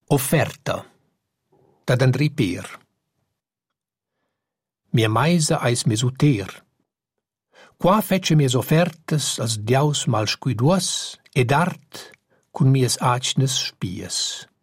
Offerta da Andrì Per. Mia meisa eis mesuter. Qua fece mias offertas als diaus mal scuiduos ed art cun mias acnes spies.